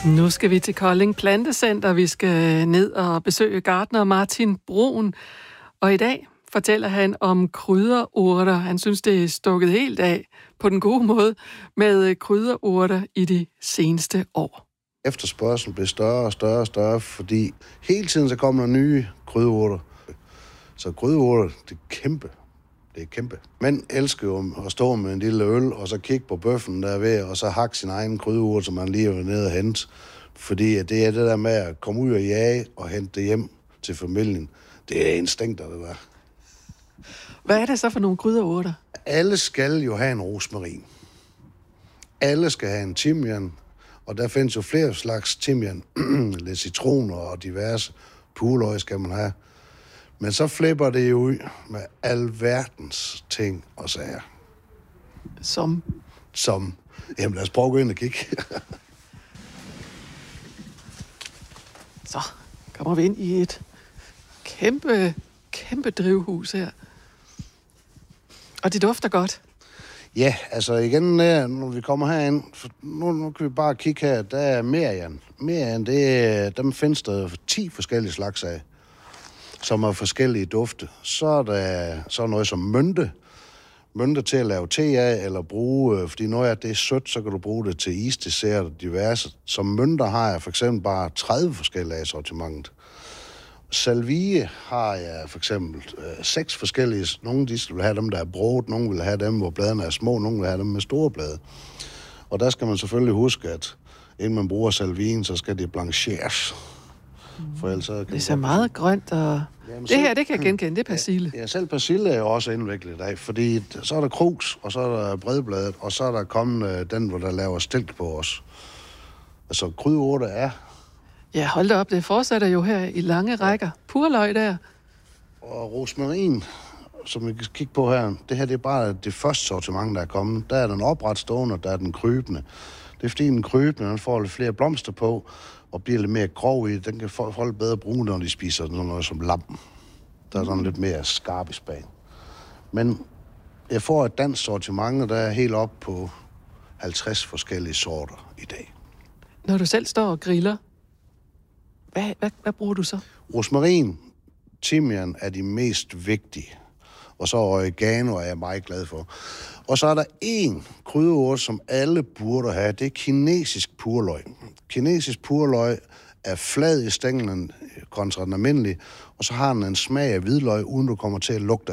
Nu skal vi til Kolding Plantecenter. Vi skal ned og besøge gartner Martin Bruun. Og i dag fortæller han om krydderurter. Han synes, det er stukket helt af på den gode måde med krydderurter i de seneste år. Efterspørgselen bliver større og større og større, fordi hele tiden så kommer der nye krydderurter. Så krydderurter, det er kæmpe. Det er kæmpe. Mænd elsker jo at stå med en lille øl, og så kigge på bøffen der ved, og så hakke sin egen krydderurt, som man lige er nede og hente. Fordi det er det der med at komme ud og jage og hente det hjem til familien. Det er instinkter, det der. Hvad er det så for nogle krydderurter? Alle skal jo have en rosmarin. Alle skal have en timian, og der findes jo flere slags timian. Lidt citroner og diverse purløg skal man have. Men så flipper det jo ud med alverdens ting og sager. Som? Jamen lad os prøve at gå ind og kigge. Så kommer vi ind i et kæmpe drivhus her. Og det dufter godt. Ja, altså igen, når vi kommer herind, nu kan vi bare kigge her, der er merian. Merian, dem findes der 10 forskellige slags af, som er forskellige dufte. Så er der noget som mynte. Mynte til at lave te af, eller bruge, fordi noget af det er sødt, så kan du bruge det til isdessert og diverse. Som mynter har jeg for eksempel bare 30 forskellige af sortimentet. Salvie har jeg for eksempel 6 forskellige. Nogle de vil have dem, der er broget, nogle vil have dem, hvor bladene er små, nogle vil have dem med store blade. Og der skal man selvfølgelig huske, at inden man bruger salvien, så skal det blancheres. For ellers så det ser meget grønt, og jamen, det her, det kan jeg genkende, det er persille. Ja, selv persille er jo også indviklet i dag, fordi så er der krus, og så er der bredbladet, og så er der kommet den, hvor der laver stilk på os. Altså krydderurter er... Ja, hold da op, det fortsætter jo her i lange rækker. Purløg der. Og rosmarin, som vi kan kigge på her, det her det er bare det første sortiment, der er kommet. Der er den opretstående, og der er den krybende. Det er fordi den krybende, den får lidt flere blomster på, og bliver lidt mere grov i. Den kan folk bedre bruge, når de spiser noget som lam. Der er sådan lidt mere skarp i spagen. Men jeg får et dansk sortiment, der er helt op på 50 forskellige sorter i dag. Når du selv står og griller, hvad bruger du så? Rosmarin, timian er de mest vigtige. Og så oregano er jeg meget glad for. Og så er der en krydderurt, som alle burde have. Det er kinesisk purløg. Kinesisk purløg er flad i stænglen kontra den almindelige, og så har den en smag af hvidløg, uden du kommer til at lugte